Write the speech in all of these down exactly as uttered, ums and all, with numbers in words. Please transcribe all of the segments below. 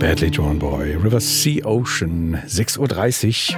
Badly Drawn Boy, River Sea Ocean, sechs Uhr dreißig.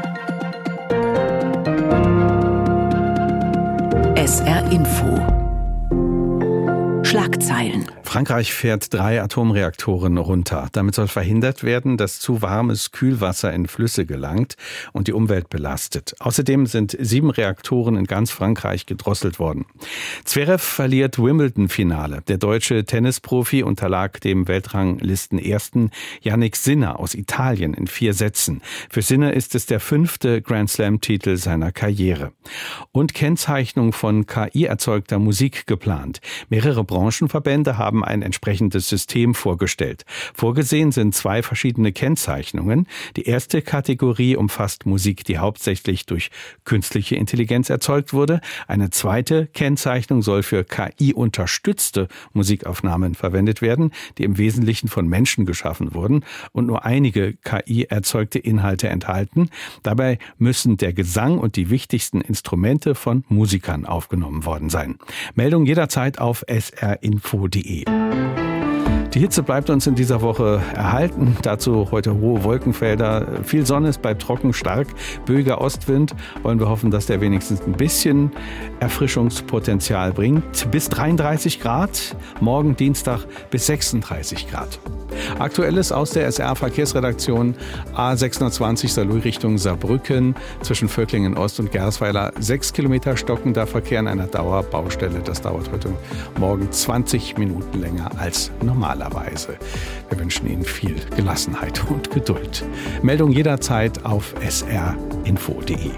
S R Info. Schlagzeilen. Frankreich fährt drei Atomreaktoren runter. Damit soll verhindert werden, dass zu warmes Kühlwasser in Flüsse gelangt und die Umwelt belastet. Außerdem sind sieben Reaktoren in ganz Frankreich gedrosselt worden. Zverev verliert Wimbledon-Finale. Der deutsche Tennisprofi unterlag dem Weltranglistenersten Jannik Sinner aus Italien in vier Sätzen. Für Sinner ist es der fünfte Grand-Slam-Titel seiner Karriere. Und Kennzeichnung von K I-erzeugter Musik geplant. Mehrere Branchenverbände haben ein entsprechendes System vorgestellt. Vorgesehen sind zwei verschiedene Kennzeichnungen. Die erste Kategorie umfasst Musik, die hauptsächlich durch künstliche Intelligenz erzeugt wurde. Eine zweite Kennzeichnung soll für K I-unterstützte Musikaufnahmen verwendet werden, die im Wesentlichen von Menschen geschaffen wurden und nur einige K I-erzeugte Inhalte enthalten. Dabei müssen der Gesang und die wichtigsten Instrumente von Musikern aufgenommen worden sein. Meldung jederzeit auf s r info punkt d e. Die Hitze bleibt uns in dieser Woche erhalten. Dazu heute hohe Wolkenfelder, viel Sonne, es bleibt trocken, stark, böiger Ostwind. Wollen wir hoffen, dass der wenigstens ein bisschen Erfrischungspotenzial bringt. Bis dreiunddreißig Grad, morgen Dienstag bis sechsunddreißig Grad. Aktuelles aus der S R-Verkehrsredaktion: A sechshundertzwanzig Saarlouis Richtung Saarbrücken zwischen Völklingen Ost und Gersweiler. Sechs Kilometer stockender Verkehr an einer Dauerbaustelle. Das dauert heute Morgen zwanzig Minuten länger als normalerweise. Wir wünschen Ihnen viel Gelassenheit und Geduld. Meldung jederzeit auf s r info punkt d e.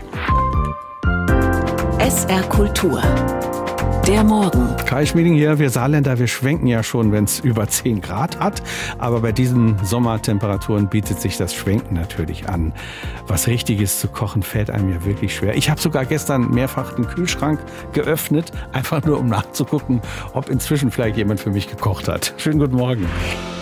S R Kultur. Der Morgen. Kai Schmieding hier. Wir Saarländer, wir schwenken ja schon, wenn es über zehn Grad hat. Aber bei diesen Sommertemperaturen bietet sich das Schwenken natürlich an. Was Richtiges zu kochen fällt einem ja wirklich schwer. Ich habe sogar gestern mehrfach den Kühlschrank geöffnet, einfach nur um nachzugucken, ob inzwischen vielleicht jemand für mich gekocht hat. Schönen guten Morgen.